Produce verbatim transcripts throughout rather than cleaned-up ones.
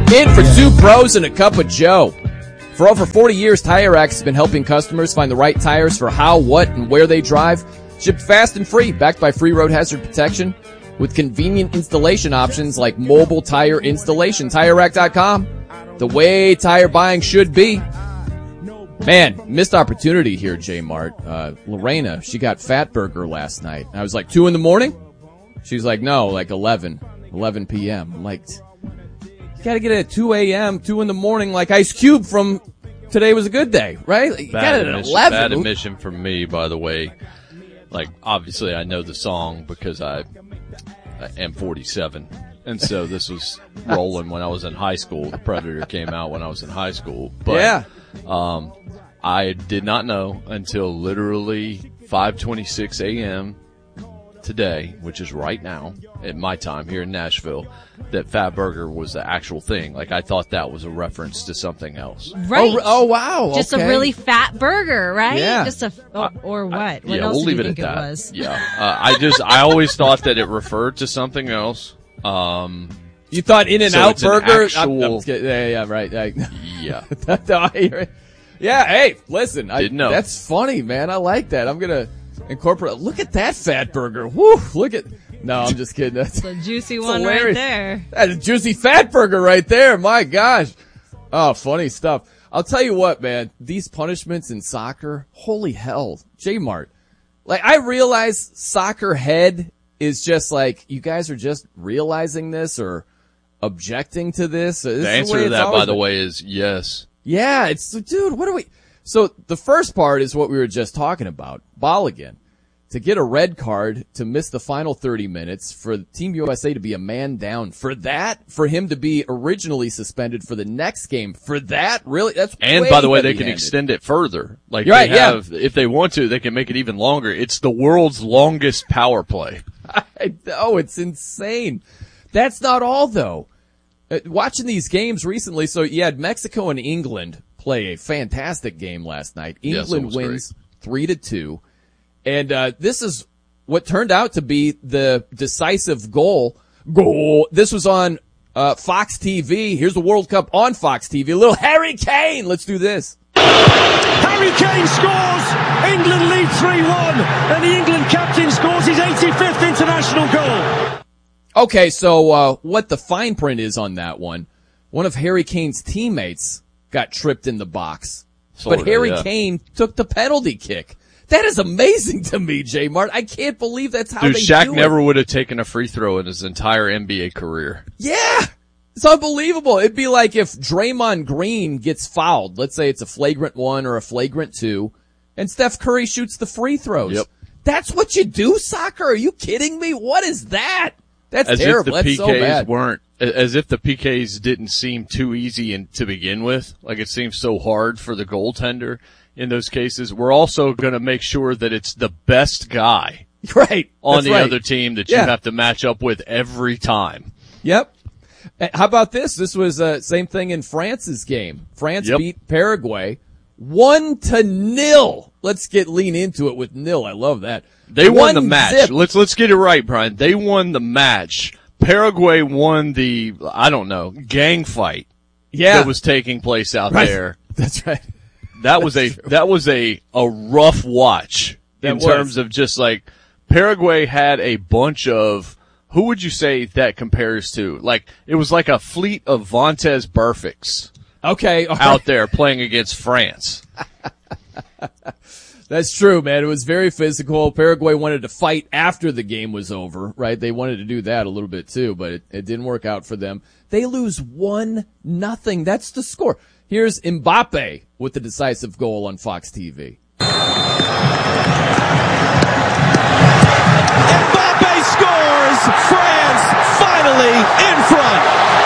In for two pros and a cup of joe. For over forty years, Tire Rack has been helping customers find the right tires for how, what, and where they drive. Shipped fast and free, backed by free road hazard protection, with convenient installation options like mobile tire installation. Tire Rack dot com, the way tire buying should be. Man, missed opportunity here, J-Mart. Uh, Lorena, she got Fatburger last night. I was like, two in the morning? She's like, no, like eleven, eleven p.m. I'm like, you gotta get it at two a.m., two in the morning, like Ice Cube from Today Was a Good Day, right? You bad got it at admission, eleven. Bad admission from me, by the way. Like, obviously I know the song because I, I am forty-seven. And so this was rolling when I was in high school. The Predator came out when I was in high school. But, yeah. um, I did not know until literally five twenty-six a.m. today, which is right now at my time here in Nashville, that Fatburger was the actual thing. Like, I thought that was a reference to something else. Right. Oh, oh wow. Just okay. a really fat burger, right? Yeah. Just a, or, or what? I, what yeah, else we'll do leave you it think at that. it was? Yeah. Uh, I just, I always thought that it referred to something else. Um, You thought In-N-Out so Burger? it's an actual, I'm, I'm kidding. Yeah, yeah, right. I, yeah. yeah, hey, listen. I, Didn't know. That's funny, man. I like that. I'm going to incorporate. Look at that fat burger. Woo, look at. No, I'm just kidding. That's The juicy that's one hilarious. right there. That's a juicy fat burger right there. My gosh. Oh, funny stuff. I'll tell you what, man. These punishments in soccer, holy hell. J-Mart. Like, I realize soccer head is just like, you guys are just realizing this or objecting to this. this The answer to that, by the way, is yes. Yeah, it's, dude, what are we, so the first part is what we were just talking about. Bolligan. To get a red card, to miss the final thirty minutes, for Team U S A to be a man down, for that, for him to be originally suspended for the next game, for that, really, that's And way by the way, they can heavy-handed. extend it further. Like, You're right, they have, if they want to, they can make it even longer. It's the world's longest power play. I know, it's insane. That's not all, though. Uh, watching these games recently, so you had Mexico and England play a fantastic game last night. Yes, it England was wins three to two. And, uh, this is what turned out to be the decisive goal. Goal. This was on, uh, Fox T V. Here's the World Cup on Fox T V. A little Harry Kane. Let's do this. Harry Kane scores. England lead three one. And the England captain scores his eighty-fifth international goal. Okay, so, uh, what the fine print is on that one, one of Harry Kane's teammates got tripped in the box. Sorta, but Harry yeah. Kane took the penalty kick. That is amazing to me, J-Mart. I can't believe that's how Dude, they Shaq do never it. would have taken a free throw in his entire N B A career. Yeah! It's unbelievable. It'd be like if Draymond Green gets fouled. Let's say it's a flagrant one or a flagrant two, and Steph Curry shoots the free throws. Yep. That's what you do, soccer? Are you kidding me? What is that? That's As terrible. if the That's P Ks so bad. weren't, as if the P Ks didn't seem too easy in, to begin with. Like, it seems so hard for the goaltender in those cases. We're also going to make sure that it's the best guy Right. on That's the right. other team that Yeah. you have to match up with every time. Yep. Uh, How about this? This was uh same thing in France's game. France Yep. beat Paraguay one to nil. Let's get lean into it with nil. I love that. They won One the match. zip. Let's let's get it right, Brian. They won the match. Paraguay won the, I don't know, gang fight Yeah. that was taking place out Right. there. That's right. That was a that was a a rough watch That in was. terms of just like Paraguay had a bunch of, who would you say that compares to? Like, it was like a fleet of Vontaze Burficts Okay. all right. out there playing against France. That's true, man. It was very physical. Paraguay wanted to fight after the game was over, right? They wanted to do that a little bit too, but it, it didn't work out for them. They lose one nothing. That's the score. Here's Mbappe with the decisive goal on Fox T V. Mbappe scores. France finally in front.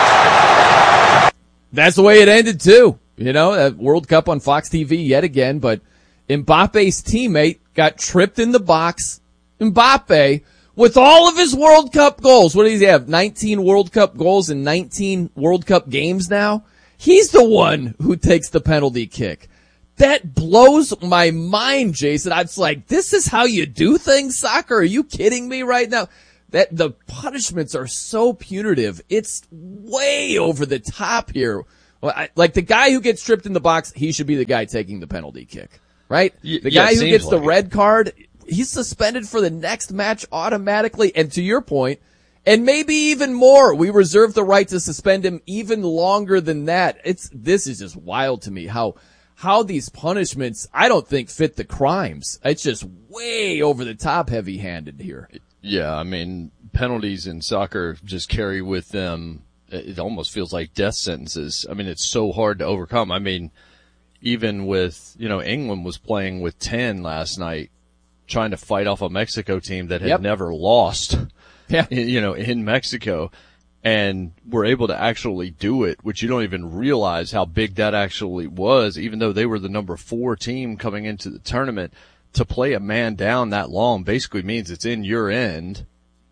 That's the way it ended too. You know, uh, World Cup on Fox T V yet again, but Mbappe's teammate got tripped in the box. Mbappe, with all of his World Cup goals, what does he have? nineteen World Cup goals in nineteen World Cup games now? He's the one who takes the penalty kick. That blows my mind, Jason. I was like, this is how you do things, soccer? Are you kidding me right now? that the punishments are so punitive. It's way over the top here. Well, I, like the guy who gets tripped in the box, he should be the guy taking the penalty kick, right? Y- the yeah, guy who gets like the it. red card, he's suspended for the next match automatically. And to your point, and maybe even more, we reserve the right to suspend him even longer than that. It's, this is just wild to me how, how these punishments, I don't think fit the crimes. It's just way over the top heavy handed here. Yeah, I mean, penalties in soccer just carry with them, it almost feels like death sentences. I mean, it's so hard to overcome. I mean, even with, you know, England was playing with ten last night, trying to fight off a Mexico team that had Yep. never lost, Yeah. in, you know, in Mexico, and were able to actually do it, which you don't even realize how big that actually was, even though they were the number four team coming into the tournament. To play a man down that long basically means it's in your end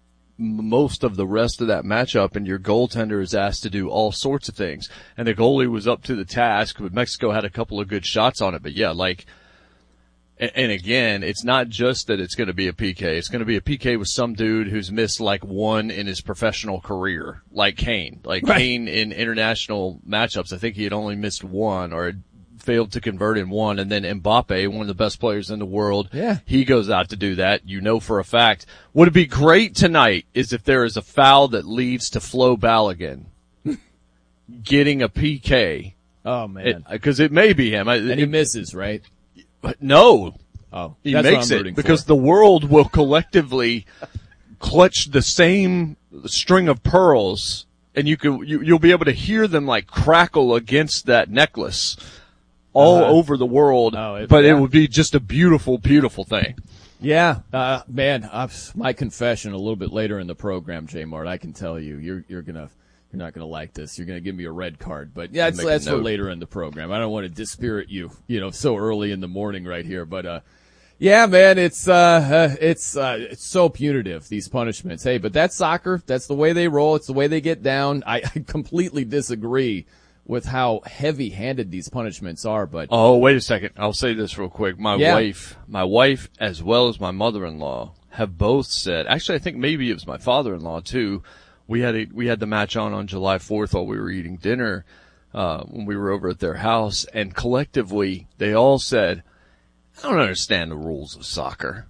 most of the rest of that matchup, and your goaltender is asked to do all sorts of things. And the goalie was up to the task, but Mexico had a couple of good shots on it. But yeah, like, and, and again, it's not just that it's going to be a P K. It's going to be a P K with some dude who's missed like one in his professional career, like Kane. Like Right. Kane in international matchups, I think he had only missed one or had failed to convert in one. And then Mbappe, one of the best players in the world, Yeah. he goes out to do that. You know for a fact. Would be great tonight is if there is a foul that leads to Flo Balogun getting a P K. Oh man. Because it, it may be him. I- and he it- misses, right? no, Oh, he that's makes what I'm it rooting because for. the world will collectively clutch the same string of pearls, and you can you, you'll be able to hear them like crackle against that necklace all Uh-huh. over the world. Oh, it- but yeah. it would be just a beautiful, beautiful thing. Yeah, uh, man, uh, my confession a little bit later in the program, J Mart. I can tell you, you're you're gonna you're not gonna like this. You're gonna give me a red card, but yeah, that's Make a that's for note. later in the program. I don't want to dispirit you, you know, so early in the morning right here, but uh, yeah, man, it's uh, uh it's uh, it's so punitive, these punishments. Hey, but that's soccer. That's the way they roll. It's the way they get down. I, I completely disagree with how heavy-handed these punishments are, but Oh, wait a second. I'll say this real quick. My Yeah. wife, my wife, as well as my mother-in-law, have both said. Actually, I think maybe it was my father-in-law too. We had a, we had the match on on July fourth while we were eating dinner uh, when we were over at their house, and collectively they all said, "I don't understand the rules of soccer."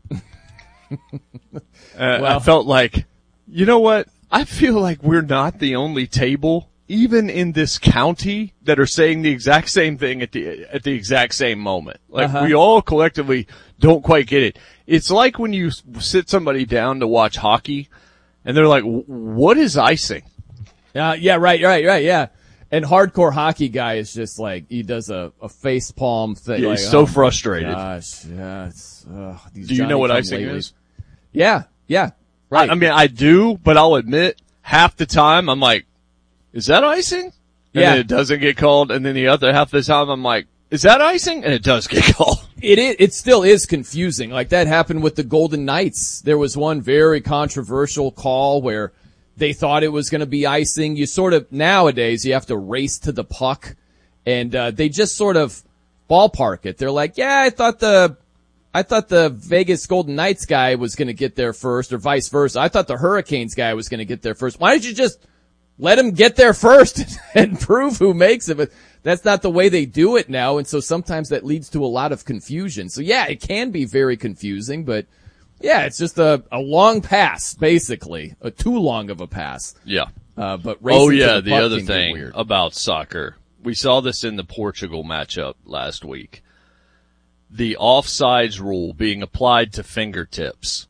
uh, I felt like, you know what? I feel like we're not the only table, even in this county, that are saying the exact same thing at the at the exact same moment. Like Uh-huh. we all collectively don't quite get it. It's like when you s- sit somebody down to watch hockey, and they're like, "What is icing?" Uh, yeah, right, right, right, yeah. And hardcore hockey guy is just like, he does a, a face palm thing. Yeah, like, he's so oh, frustrated. Gosh, yeah, it's, uh, these Do you know what Johnny-come-latelys. icing is? Yeah, yeah, right. I, I mean, I do, but I'll admit, half the time I'm like, "Is that icing?" And Yeah. then it doesn't get called, and then the other half of the time I'm like, "Is that icing?" And it does get called. It is, it still is confusing. Like that happened with the Golden Knights. There was one very controversial call where they thought it was going to be icing. You sort of, nowadays, you have to race to the puck, and uh, they just sort of ballpark it. They're like, yeah, I thought the, I thought the Vegas Golden Knights guy was going to get there first, or vice versa. I thought the Hurricanes guy was going to get there first. Why don't you just let him get there first and prove who makes it? But that's not the way they do it now, and so sometimes that leads to a lot of confusion. So yeah, it can be very confusing, but yeah, it's just a, a long pass, basically. A too long of a pass. Yeah. Uh, but racing Oh to yeah, the, the puck other can get thing weird. about soccer. We saw this in the Portugal matchup last week. The offsides rule being applied to fingertips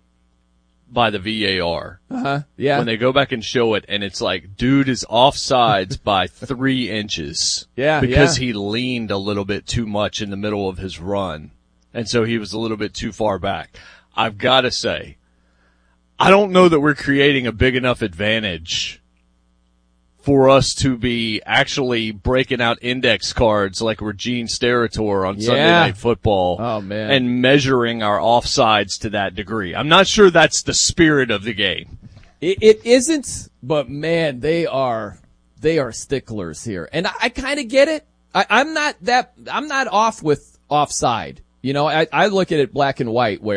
by the V A R. Uh-huh. Yeah. When they go back and show it, and it's like, dude is offsides by three inches. Yeah, Because yeah. he leaned a little bit too much in the middle of his run. And so he was a little bit too far back. I've got to say, I don't know that we're creating a big enough advantage for us to be actually breaking out index cards like we're Gene Steratore on Sunday Yeah. Night Football. Oh, man. And measuring our offsides to that degree. I'm not sure that's the spirit of the game. It, it isn't, but man, they are, they are sticklers here. And I, I kind of get it. I, I'm not that, I'm not off with offside. You know, I, I look at it black and white where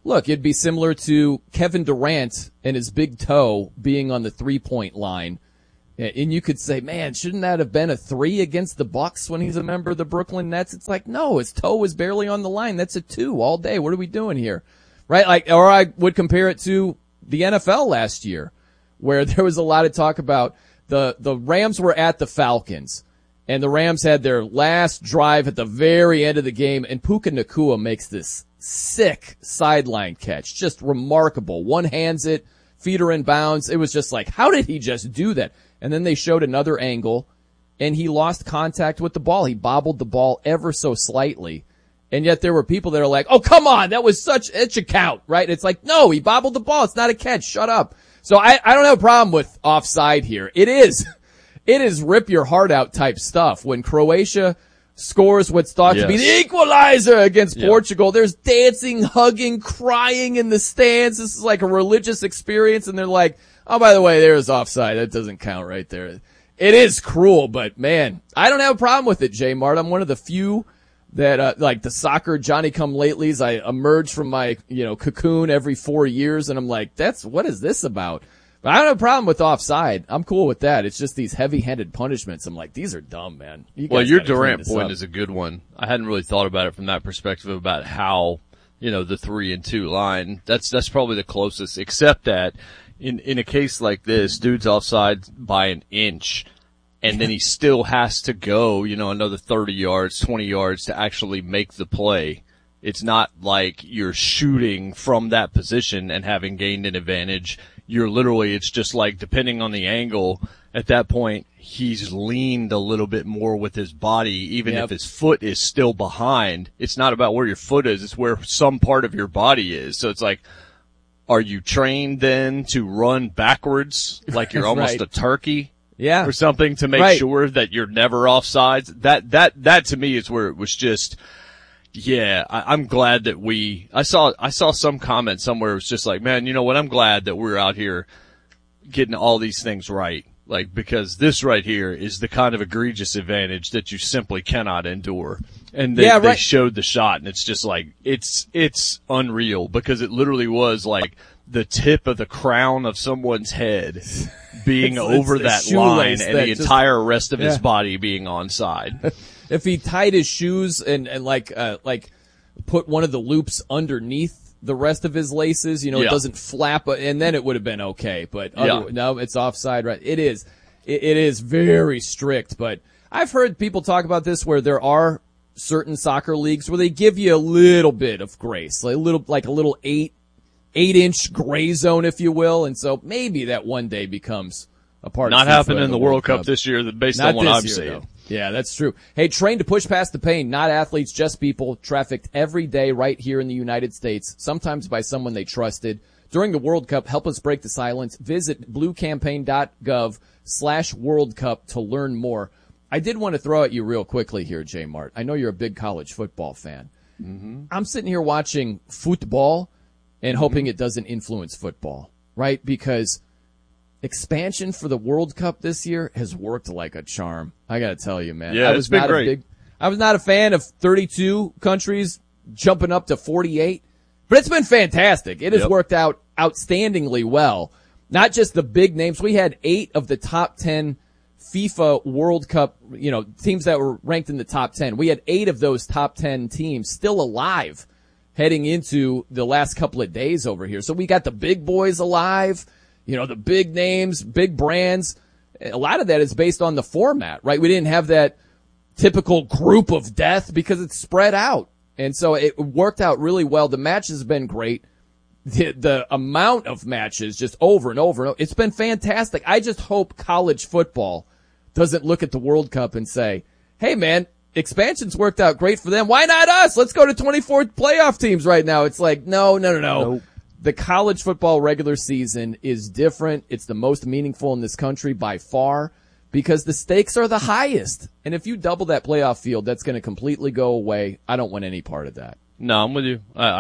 look, it'd be similar to Kevin Durant and his big toe being on the three-point line. And you could say, man, shouldn't that have been a three against the Bucks when he's a member of the Brooklyn Nets? It's like, no, his toe was barely on the line. That's a two all day. What are we doing here? Right? Like, or I would compare it to the N F L last year, where there was a lot of talk about the, the Rams were at the Falcons, and the Rams had their last drive at the very end of the game, and Puka Nacua makes this sick sideline catch. Just remarkable. One hands it, feet are in bounds. It was just like, how did he just do that? And then they showed another angle, and he lost contact with the ball. He bobbled the ball ever so slightly. And yet there were people that are like, oh, come on, that was such, it should count, right? It's like, no, he bobbled the ball. It's not a catch. Shut up. So I, I don't have a problem with offside here. It is, it is rip your heart out type stuff. When Croatia scores what's thought yes. to be the equalizer against yeah. Portugal, there's dancing, hugging, crying in the stands. This is like a religious experience, and they're like, oh, by the way, there's offside. That doesn't count right there. It is cruel, but man, I don't have a problem with it, J Mart. I'm one of the few that, uh, like the soccer Johnny-come-latelys. I emerge from my, you know, cocoon every four years, and I'm like, that's, what is this about? But I don't have a problem with offside. I'm cool with that. It's just these heavy-handed punishments. I'm like, these are dumb, man. You well, your Durant point up. is a good one. I hadn't really thought about it from that perspective about how, you know, the three and two line. That's, that's probably the closest, except that in, in a case like this, dude's offside by an inch, and then he still has to go, you know, another thirty yards, twenty yards to actually make the play. It's not like you're shooting from that position and having gained an advantage. You're literally, it's just like, depending on the angle, at that point, he's leaned a little bit more with his body, even yep. if his foot is still behind. It's not about where your foot is, it's where some part of your body is. So it's like, are you trained then to run backwards like you're almost right. a turkey? Yeah. Or something to make right. sure that you're never offsides? That, that, that to me is where it was just, yeah, I, I'm glad that we, I saw, I saw some comment somewhere. It was just like, man, you know what? I'm glad that we're out here getting all these things right. Like, because this right here is the kind of egregious advantage that you simply cannot endure. And they, yeah, right. they showed the shot, and it's just like, it's, it's unreal, because it literally was like the tip of the crown of someone's head being it's, over it's that line and the just, entire rest of yeah. his body being onside. If he tied his shoes and, and like, uh, like put one of the loops underneath the rest of his laces, you know, yeah. it doesn't flap, and then it would have been okay. But other, yeah. no, it's offside, right? It is, it, it is very strict, but I've heard people talk about this where there are certain soccer leagues where they give you a little bit of grace, like a little, like a little eight, eight inch gray zone, if you will. And so maybe that one day becomes a part Not of FIFA happening in the World, World Cup. Cup this year, based Not on what I'm year, seeing. Though. Yeah, that's true. Hey, train to push past the pain, not athletes, just people, trafficked every day right here in the United States, sometimes by someone they trusted. During the World Cup, help us break the silence. Visit bluecampaign.gov slash World Cup to learn more. I did want to throw at you real quickly here, J Mart. I know you're a big college football fan. Mm-hmm. I'm sitting here watching football and hoping it doesn't influence football, right? Because expansion for the World Cup this year has worked like a charm. I got to tell you, man. Yeah, I was it's been not great. A big, I was not a fan of thirty-two countries jumping up to forty-eight, but it's been fantastic. It has yep. worked out outstandingly well. Not just the big names. We had eight of the top ten FIFA World Cup, you know, teams that were ranked in the top ten. We had eight of those top ten teams still alive heading into the last couple of days over here. So we got the big boys alive. You know, the big names, big brands. A lot of that is based on the format, right? We didn't have that typical group of death because it's spread out. And so it worked out really well. The match has been great. The, the amount of matches just over and over and over. It's been fantastic. I just hope college football doesn't look at the World Cup and say, hey man, expansion's worked out great for them. Why not us? Let's go to twenty-four playoff teams right now. It's like, no, no, no, no. Nope. The college football regular season is different. It's the most meaningful in this country by far because the stakes are the highest. And if you double that playoff field, that's going to completely go away. I don't want any part of that. No, I'm with you. I, I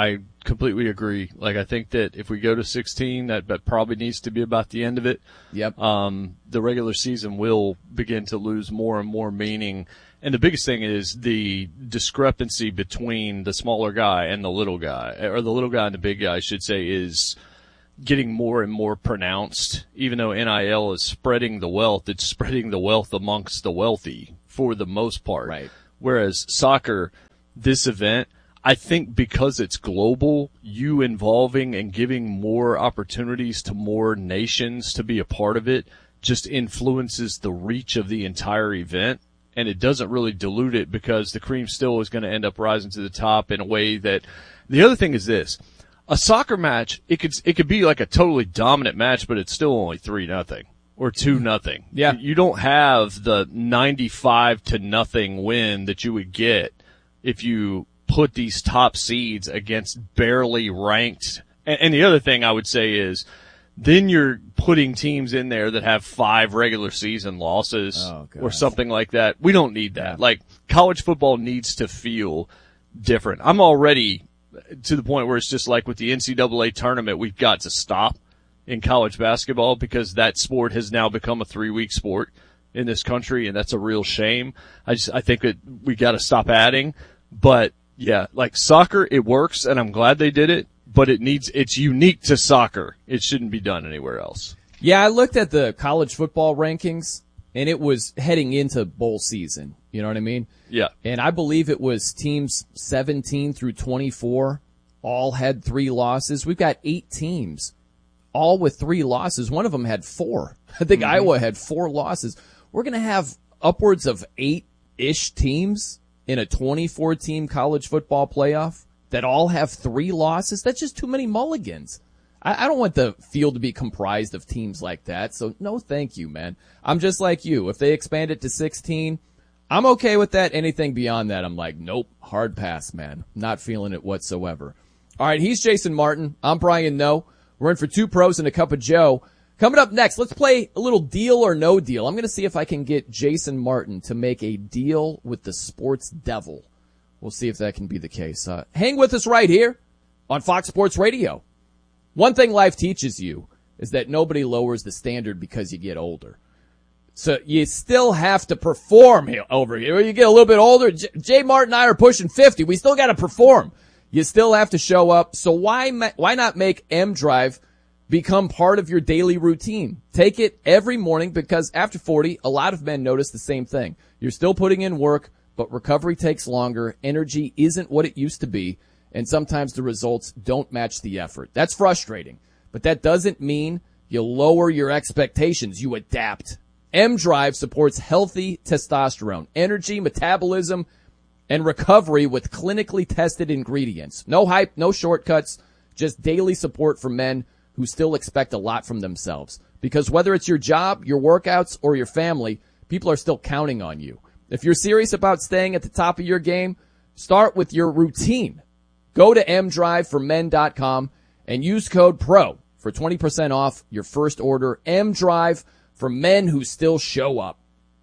completely agree. Like, I think that if we go to sixteen, that, that probably needs to be about the end of it. Yep. Um, the regular season will begin to lose more and more meaning. And the biggest thing is the discrepancy between the smaller guy and the little guy, or the little guy and the big guy, I should say, is getting more and more pronounced. Even though N I L is spreading the wealth, it's spreading the wealth amongst the wealthy for the most part. Right. Whereas soccer, this event, I think because it's global, you involving and giving more opportunities to more nations to be a part of it just influences the reach of the entire event. And it doesn't really dilute it because the cream still is going to end up rising to the top in a way that – the other thing is this. A soccer match, it could it could be like a totally dominant match, but it's still only three nothing or two nothing. Yeah. You don't have the ninety-five to nothing win that you would get if you put these top seeds against barely ranked. And, and the other thing I would say is – then you're putting teams in there that have five regular season losses oh, or something like that. We don't need that. Like, college football needs to feel different. I'm already to the point where it's just like with the N C double A tournament, we've got to stop in college basketball because that sport has now become a three-week sport in this country, and that's a real shame. I just I think that we got to stop adding. But, yeah, like soccer, it works, and I'm glad they did it. But it needs, it's unique to soccer. It shouldn't be done anywhere else. Yeah, I looked at the college football rankings, and it was heading into bowl season. You know what I mean? Yeah. And I believe it was teams seventeen through twenty-four all had three losses. We've got eight teams, all with three losses. One of them had four. I think mm-hmm. Iowa had four losses. We're going to have upwards of eight-ish teams in a twenty-four team college football playoff that all have three losses. That's just too many mulligans. I, I don't want the field to be comprised of teams like that. So no, thank you, man. I'm just like you. If they expand it to sixteen, I'm okay with that. Anything beyond that, I'm like, nope, hard pass, man. Not feeling it whatsoever. All right, he's Jason Martin. I'm Brian Noe. We're in for two pros and a cup of Joe. Coming up next, let's play a little deal or no deal. I'm going to see if I can get Jason Martin to make a deal with the sports devil. We'll see if that can be the case. Uh, hang with us right here on Fox Sports Radio. One thing life teaches you is that nobody lowers the standard because you get older. So you still have to perform here, over here. You get a little bit older. J- Jay Martin and I are pushing fifty. We still got to perform. You still have to show up. So why ma- why not make M Drive become part of your daily routine? Take it every morning because after forty, a lot of men notice the same thing. You're still putting in work, but recovery takes longer. Energy isn't what it used to be, and sometimes the results don't match the effort. That's frustrating, but that doesn't mean you lower your expectations. You adapt. M Drive supports healthy testosterone, energy, metabolism, and recovery with clinically tested ingredients. No hype, no shortcuts, just daily support for men who still expect a lot from themselves. Because whether it's your job, your workouts, or your family, people are still counting on you. If you're serious about staying at the top of your game, start with your routine. Go to m drive for men dot com and use code PRO for twenty percent off your first order. M-Drive for men who still show up.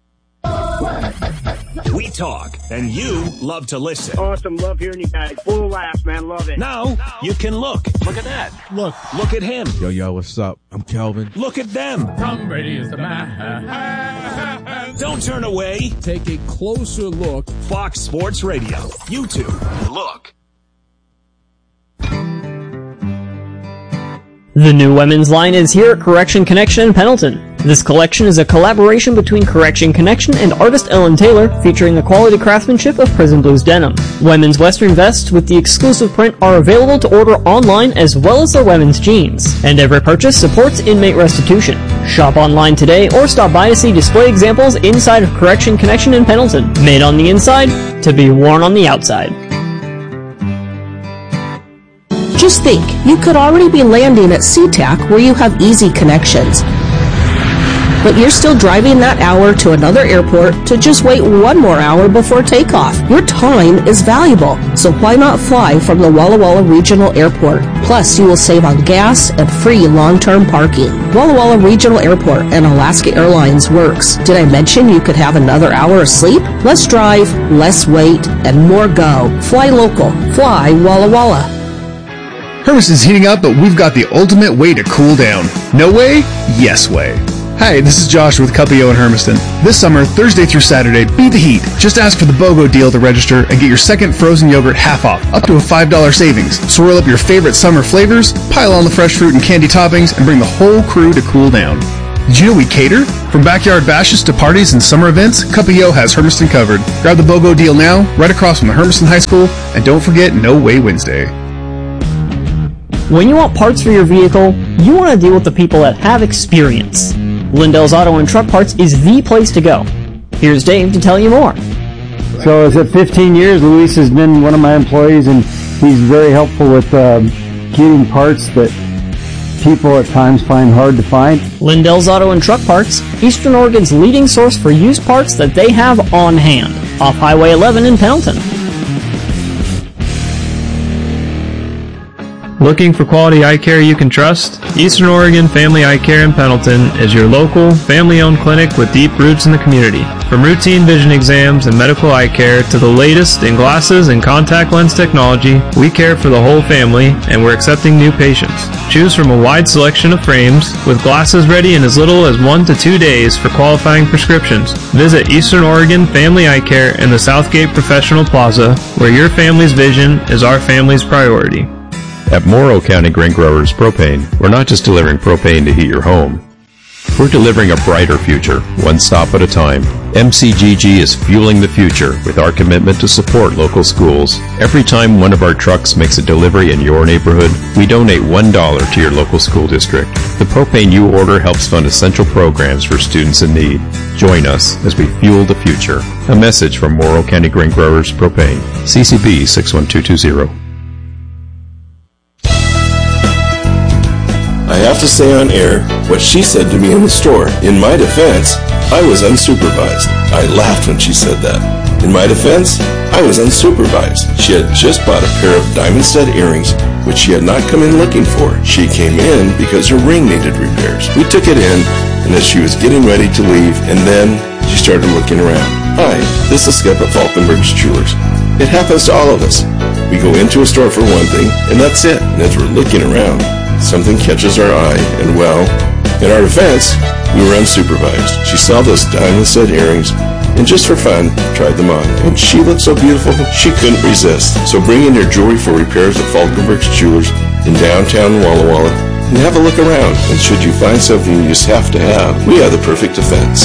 We talk, and you love to listen. Awesome. Love hearing you guys. Full of laughs, man. Love it. Now, you can look. Look at that. Look. Look at him. Yo, yo, what's up? I'm Kelvin. Look at them. Tom Brady is the man. Don't turn away. Take a closer look. Fox Sports Radio. YouTube. Look. The new women's line is here at Correction Connection in Pendleton. This collection is a collaboration between Correction Connection and artist Ellen Taylor, featuring the quality craftsmanship of Prison Blues denim. Women's western vests with the exclusive print are available to order online as well as their women's jeans. And every purchase supports inmate restitution. Shop online today or stop by to see display examples inside of Correction Connection in Pendleton. Made on the inside, to be worn on the outside. Just think, you could already be landing at SeaTac where you have easy connections. But you're still driving that hour to another airport to just wait one more hour before takeoff. Your time is valuable, so why not fly from the Walla Walla Regional Airport? Plus, you will save on gas and free long-term parking. Walla Walla Regional Airport and Alaska Airlines works. Did I mention you could have another hour of sleep? Less drive, less wait, and more go. Fly local. Fly Walla Walla. Hermiston's heating up, but we've got the ultimate way to cool down. No way? Yes way. Hi, this is Josh with Cuppio in Hermiston. This summer, Thursday through Saturday, beat the heat. Just ask for the BOGO deal to register and get your second frozen yogurt half off, up to a five dollars savings. Swirl up your favorite summer flavors, pile on the fresh fruit and candy toppings, and bring the whole crew to cool down. Did you know we cater? From backyard bashes to parties and summer events, Cuppio has Hermiston covered. Grab the BOGO deal now, right across from the Hermiston High School, and don't forget No Way Wednesday. When you want parts for your vehicle, you want to deal with the people that have experience. Lindell's Auto and Truck Parts is the place to go. Here's Dave to tell you more. So is it fifteen years? Luis has been one of my employees, and he's very helpful with uh, getting parts that people at times find hard to find. Lindell's Auto and Truck Parts, Eastern Oregon's leading source for used parts that they have on hand, off Highway eleven in Pendleton. Looking for quality eye care you can trust? Eastern Oregon Family Eye Care in Pendleton is your local, family-owned clinic with deep roots in the community. From routine vision exams and medical eye care to the latest in glasses and contact lens technology, we care for the whole family, and we're accepting new patients. Choose from a wide selection of frames, with glasses ready in as little as one to two days for qualifying prescriptions. Visit Eastern Oregon Family Eye Care in the Southgate Professional Plaza, where your family's vision is our family's priority. At Morrow County Grain Growers Propane, we're not just delivering propane to heat your home. We're delivering a brighter future, one stop at a time. M C G G is fueling the future with our commitment to support local schools. Every time one of our trucks makes a delivery in your neighborhood, we donate one dollar to your local school district. The propane you order helps fund essential programs for students in need. Join us as we fuel the future. A message from Morrow County Grain Growers Propane. C C B six one two two zero. I have to say on air what she said to me in the store. In my defense, I was unsupervised. I laughed when she said that. In my defense, I was unsupervised. She had just bought a pair of diamond stud earrings, which she had not come in looking for. She came in because her ring needed repairs. We took it in, and as she was getting ready to leave, and then she started looking around. Hi, this is Skip at Falkenberg's Jewelers. It happens to all of us. We go into a store for one thing, and that's it. And as we're looking around, something catches our eye, and well, in our defense, we were unsupervised. She saw those diamond stud earrings, and just for fun, tried them on. And she looked so beautiful, she couldn't resist. So bring in your jewelry for repairs at Falkenberg's Jewelers in downtown Walla Walla, and have a look around. And should you find something you just have to have, we have the perfect defense.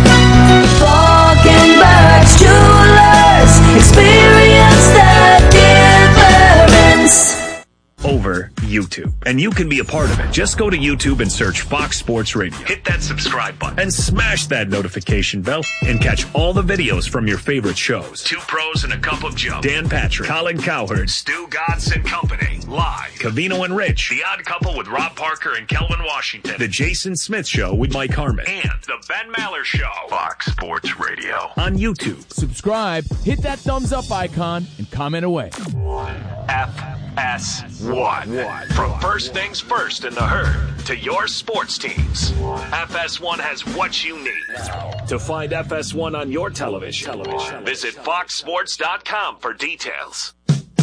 Falkenberg's Jewelers, experience the difference. Over YouTube. And you can be a part of it. Just go to YouTube and search Fox Sports Radio. Hit that subscribe button and smash that notification bell and catch all the videos from your favorite shows. Two Pros and a Cup of Joe. Dan Patrick, Colin Cowherd, Stu Godson Company, Live, Cavino and Rich, The Odd Couple with Rob Parker and Kelvin Washington, The Jason Smith Show with Mike Harmon, and The Ben Maller Show. Fox Sports Radio on YouTube. Subscribe, hit that thumbs up icon, and comment away. F S one. From first things first in the herd to your sports teams, F S one has what you need. To find F S one on your television, television. Visit fox sports dot com for details.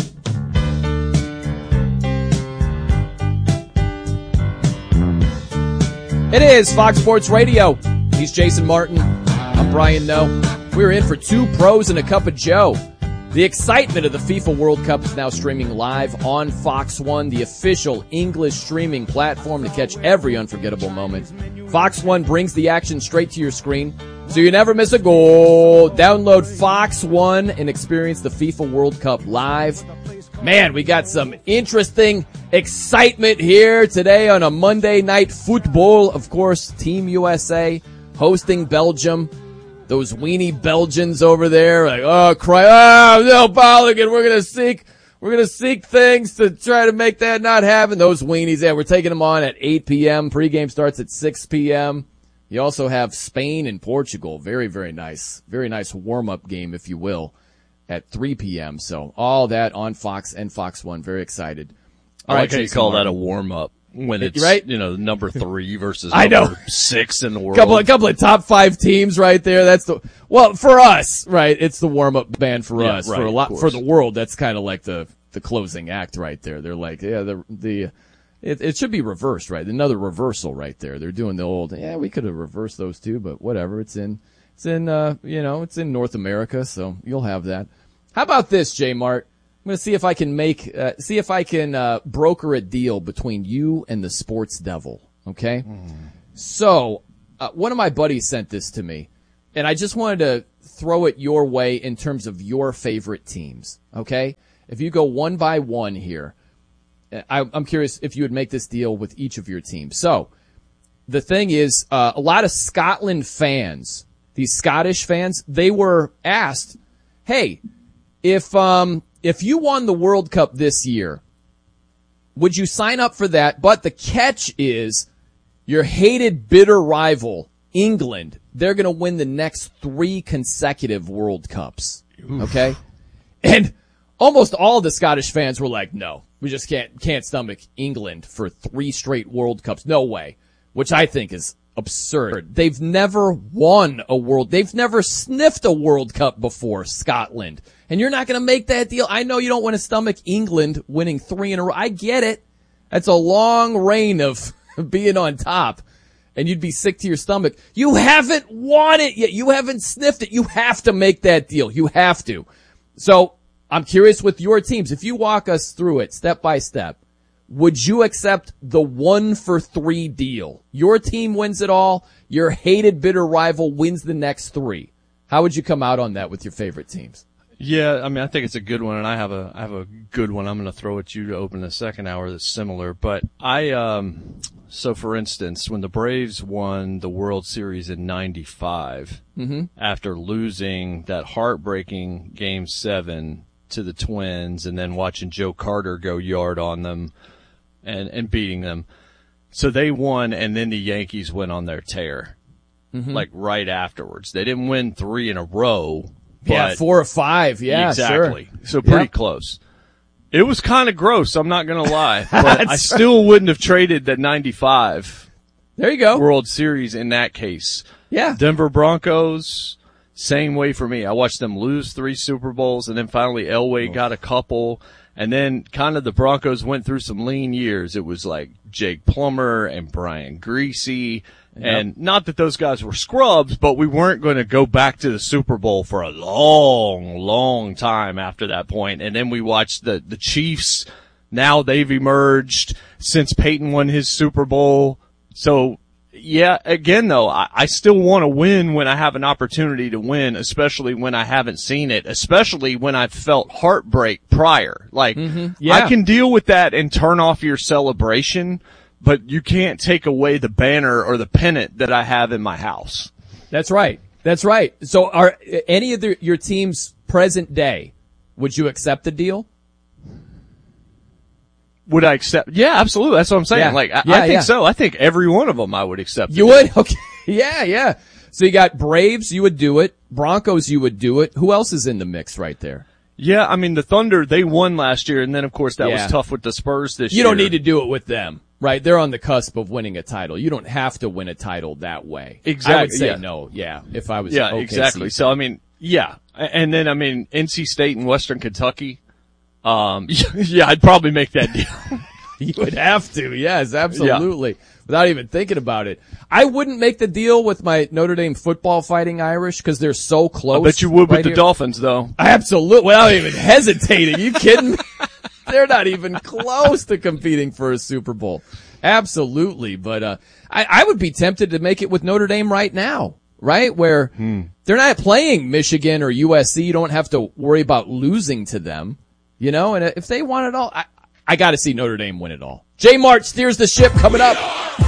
It is Fox Sports Radio. He's Jason Martin. I'm Brian Noe. We're in for Two Pros and a Cup of Joe. The excitement of the FIFA World Cup is now streaming live on Fox One, the official English streaming platform to catch every unforgettable moment. Fox One brings the action straight to your screen, so you never miss a goal. Download Fox One and experience the FIFA World Cup live. Man, we got some interesting excitement here today on a Monday Night Football. Of course, Team U S A hosting Belgium. Those weenie Belgians over there, like, oh, cry, oh, no, Balogun, we're gonna seek, we're gonna seek things to try to make that not happen. Those weenies, yeah, we're taking them on at eight p.m. Pregame starts at six p.m. You also have Spain and Portugal. Very, very nice. Very nice warm-up game, if you will, at three p.m. So all that on Fox and Fox One. Very excited. All I like right, how you call Martin. That a warm-up. When it's, right? you know, number three versus I number know. six in the world. Couple, a couple of top five teams right there. That's the, well, for us, right, it's the warm-up band for yeah, us. right, for a lot, for the world, that's kind of like the, the closing act right there. They're like, yeah, the the it, it should be reversed, right? Another reversal right there. They're doing the old, yeah, we could have reversed those two, but whatever. It's in it's in uh you know it's in North America, so you'll have that. How about this, J Mart? I'm gonna see if I can make uh, see if I can uh, broker a deal between you and the Sports Devil. Okay, mm. so uh, one of my buddies sent this to me, and I just wanted to throw it your way in terms of your favorite teams. Okay, if you go one by one here, I, I'm curious if you would make this deal with each of your teams. So the thing is, uh, a lot of Scotland fans, these Scottish fans, they were asked, "Hey, if um." If you won the World Cup this year, would you sign up for that? But the catch is your hated, bitter rival, England, they're going to win the next three consecutive World Cups. Oof. Okay? And almost all the Scottish fans were like, no, we just can't, can't stomach England for three straight World Cups. No way. Which I think is absurd. They've never won a world, they've never sniffed a World Cup before, Scotland. And you're not going to make that deal. I know you don't want to stomach England winning three in a row. I get it. That's a long reign of being on top. And you'd be sick to your stomach. You haven't won it yet. You haven't sniffed it. You have to make that deal. You have to. So I'm curious with your teams. If you walk us through it step by step, would you accept the one for three deal? Your team wins it all. Your hated, bitter rival wins the next three. How would you come out on that with your favorite teams? Yeah, I mean, I think it's a good one, and I have a I have a good one I'm going to throw at you to open the second hour that's similar. But I, um, so for instance, when the Braves won the World Series in ninety-five, mm-hmm. after losing that heartbreaking Game Seven to the Twins, and then watching Joe Carter go yard on them and and beating them, so they won, and then the Yankees went on their tear, mm-hmm. like right afterwards. They didn't win three in a row. But yeah, four or five. Yeah, exactly. Sure. So pretty yep. close. It was kind of gross. I'm not going to lie, but I still wouldn't have traded that ninety-five. There you go. World Series in that case. Yeah. Denver Broncos, same way for me. I watched them lose three Super Bowls, and then finally Elway oh. got a couple, and then kind of the Broncos went through some lean years. It was like Jake Plummer and Brian Greasy. Yep. And not that those guys were scrubs, but we weren't going to go back to the Super Bowl for a long, long time after that point. And then we watched the, the Chiefs. Now they've emerged since Peyton won his Super Bowl. So, yeah, again, though, I, I still want to win when I have an opportunity to win, especially when I haven't seen it, especially when I've felt heartbreak prior. Like, mm-hmm. yeah. I can deal with that and turn off your celebration, but you can't take away the banner or the pennant that I have in my house. That's right. That's right. So are any of the, your team's present day, would you accept the deal? Would I accept? Yeah, absolutely. That's what I'm saying. Yeah. Like, I, yeah, I think yeah. so. I think every one of them I would accept. You would? Okay. Yeah, yeah. So you got Braves, you would do it. Broncos, you would do it. Who else is in the mix right there? Yeah, I mean, the Thunder, they won last year, and then, of course, that yeah. was tough with the Spurs this you year. You don't need to do it with them. Right, they're on the cusp of winning a title. You don't have to win a title that way. Exactly. I would say yeah. no, yeah, if I was Yeah, O K C. exactly. So, I mean, yeah. And then, I mean, N C State and Western Kentucky, um, yeah, I'd probably make that deal. You would have to, yes, absolutely. Yeah. Without even thinking about it. I wouldn't make the deal with my Notre Dame football Fighting Irish because they're so close. I bet you would right with the here. Dolphins, though. Absolutely. Without even hesitating. You kidding me? They're not even close to competing for a Super Bowl. Absolutely. But uh I, I would be tempted to make it with Notre Dame right now, right? Where hmm. they're not playing Michigan or U S C. You don't have to worry about losing to them, you know? And if they want it all, I, I got to see Notre Dame win it all. J Mart steers the ship coming up.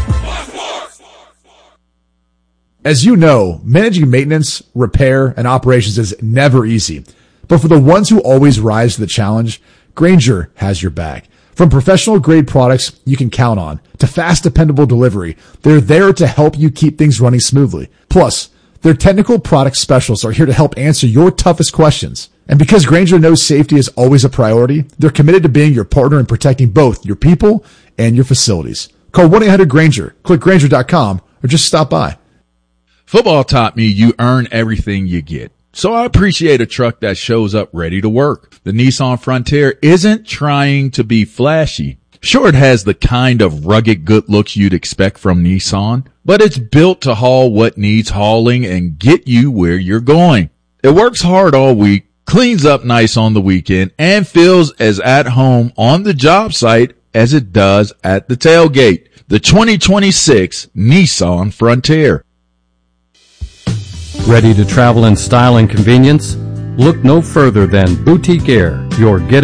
As you know, managing maintenance, repair, and operations is never easy. But for the ones who always rise to the challenge, Grainger has your back. From professional grade products you can count on to fast, dependable delivery, they're there to help you keep things running smoothly. Plus, their technical product specialists are here to help answer your toughest questions. And because Grainger knows safety is always a priority, they're committed to being your partner in protecting both your people and your facilities. Call one eight hundred Grainger, click Grainger dot com, or just stop by. Football taught me you earn everything you get. So I appreciate a truck that shows up ready to work. The Nissan Frontier isn't trying to be flashy. Sure, it has the kind of rugged good looks you'd expect from Nissan, but it's built to haul what needs hauling and get you where you're going. It works hard all week, cleans up nice on the weekend, and feels as at home on the job site as it does at the tailgate. The twenty twenty-six Nissan Frontier. Ready to travel in style and convenience? Look no further than Boutique Air, your getaway